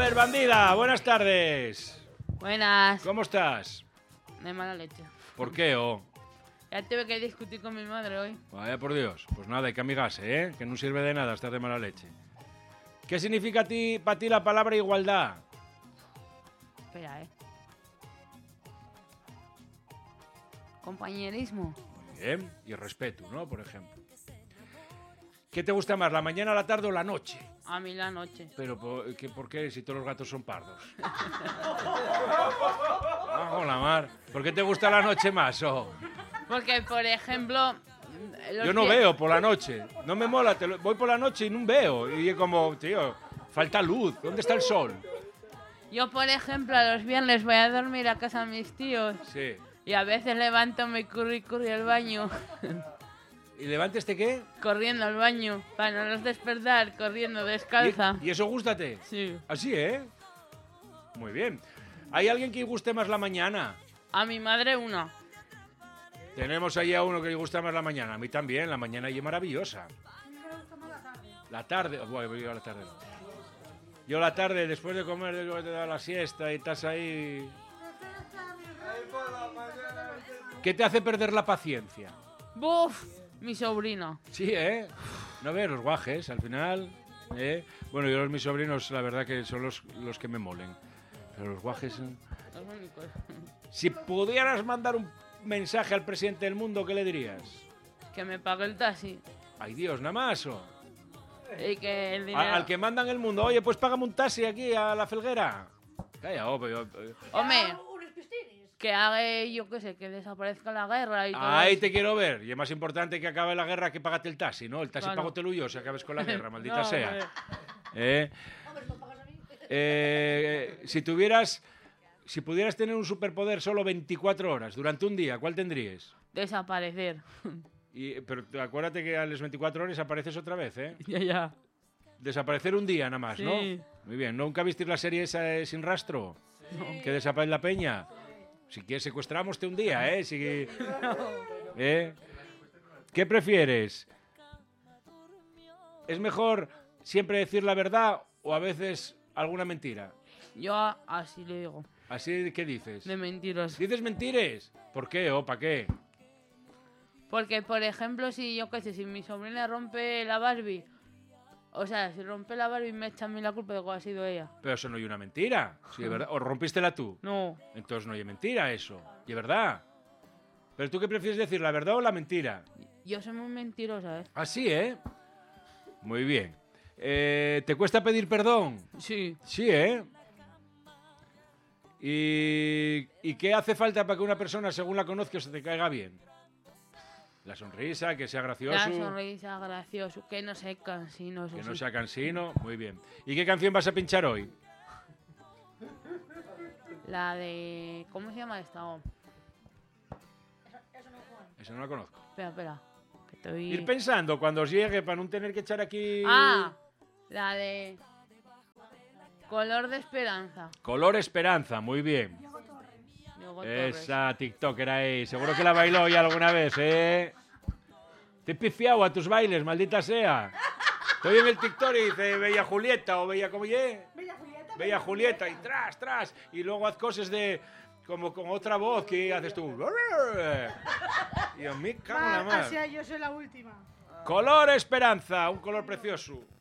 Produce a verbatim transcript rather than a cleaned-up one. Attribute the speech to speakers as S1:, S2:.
S1: ver, bandida, buenas tardes.
S2: Buenas.
S1: ¿Cómo estás?
S2: De mala leche.
S1: ¿Por qué, oh?
S2: Ya tuve que discutir con mi madre hoy.
S1: Vaya por Dios. Pues nada, hay que amigarse, ¿eh? Que no sirve de nada estar de mala leche. ¿Qué significa a ti, para ti la palabra igualdad?
S2: Espera, ¿eh? Compañerismo.
S1: Muy bien. Y respeto, ¿no? Por ejemplo. ¿Qué te gusta más, la mañana, la tarde o la noche?
S2: A mí la noche.
S1: Pero, ¿por qué, por qué si todos los gatos son pardos? Bajo la mar. ¿Por qué te gusta la noche más, oh?
S2: Porque, por ejemplo...
S1: Yo no veo por la noche. No me mola. Te lo, voy por la noche y no veo. Y es como, tío, falta luz. ¿Dónde está el sol?
S2: Yo, por ejemplo, a los viernes voy a dormir a casa de mis tíos.
S1: Sí.
S2: Y a veces levanto mi curry curry al baño.
S1: ¿Y levante este qué?
S2: Corriendo al baño. Para no los despertar, corriendo descalza.
S1: ¿Y, ¿Y eso gústate?
S2: Sí.
S1: Así, ¿eh? Muy bien. ¿Hay alguien que le guste más la mañana?
S2: A mi madre una.
S1: Tenemos ahí a uno que le gusta más la mañana. A mí también. La mañana ahí es maravillosa. La tarde. Bueno, yo la tarde. Yo la tarde, después de comer, después de dar la siesta y estás ahí... ¿Qué te hace perder la paciencia?
S2: ¡Buf! Mi sobrino.
S1: Sí, ¿eh? No ves, los guajes, al final... ¿eh? Bueno, yo los mis sobrinos, la verdad que son los, los que me molen. Pero los guajes... ¿eh?
S2: Los únicos.
S1: Si pudieras mandar un mensaje al presidente del mundo, ¿qué le dirías?
S2: Que me pague el taxi.
S1: Ay, Dios, nada más, ¿o?
S2: Y que el dinero...
S1: A- al que mandan el mundo, oye, pues págame un taxi aquí a la Felguera. Calla, oh, pero...
S2: Hombre, que haga, yo qué sé, que desaparezca la guerra y todo
S1: Ahí
S2: eso.
S1: te quiero ver. Y es más importante que acabe la guerra que págate el taxi, ¿no? El taxi
S2: Claro.
S1: págatelo yo si acabes con la guerra, maldita
S2: No,
S1: sea.
S2: hombre.
S1: ¿Eh? Eh, si tuvieras... Si pudieras tener un superpoder solo veinticuatro horas durante un día, ¿cuál tendrías?
S2: Desaparecer.
S1: Y, pero acuérdate que a las veinticuatro horas apareces otra vez, ¿eh?
S2: Ya, ya.
S1: Desaparecer un día nada más, ¿no?
S2: Sí.
S1: Muy bien. ¿Nunca visteis la serie esa eh, Sin Rastro?
S2: No.
S1: Que desaparece la peña. Si quieres secuestramos un día, ¿eh? Si... ¿eh? ¿Qué prefieres? ¿Es mejor siempre decir la verdad o a veces alguna mentira?
S2: Yo así le digo.
S1: ¿Así qué dices?
S2: De mentiras.
S1: ¿Dices mentiras? ¿Por qué o para qué?
S2: Porque, por ejemplo, si yo qué sé, si mi sobrina rompe la Barbie, o sea, si rompe la Barbie me echa a mí la culpa de que ha sido ella.
S1: Pero eso no es una mentira. Sí, es verdad. ¿O rompístela tú?
S2: No.
S1: Entonces no hay mentira eso. Y es verdad. ¿Pero tú qué prefieres decir, la verdad o la mentira?
S2: Yo soy muy mentirosa, ¿eh?
S1: Así, ¿eh? Muy bien. Eh, ¿Te cuesta pedir perdón?
S2: Sí.
S1: Sí, ¿eh? ¿Y, ¿Y qué hace falta para que una persona, según la conozcas, se te caiga bien? La sonrisa, que sea gracioso.
S2: La sonrisa, gracioso, que no sea cansino. Eso
S1: Que no
S2: sí.
S1: sea cansino. Muy bien. ¿Y qué canción vas a pinchar hoy?
S2: La de... ¿Cómo se llama esta? Oh,
S1: Esa no la conozco.
S2: espera, espera. Que estoy...
S1: Ir pensando cuando os llegue para no tener que echar aquí...
S2: Ah, la de... Color de esperanza.
S1: Color Esperanza, muy bien.
S2: Diego Torres.
S1: Esa TikToker ahí, seguro que la bailó ya alguna vez, ¿eh? Te he pifiado a tus bailes, maldita sea. Estoy en el TikTok y dice Bella Julieta o Bella, ¿cómo ye?
S3: Bella Julieta.
S1: Bella Julieta y tras, tras. Y luego haz cosas de... Como con otra voz que haces tú. Y a mí, cago en la
S3: Va,
S1: mar.
S3: o sea, yo soy la última.
S1: Color Esperanza, un color precioso.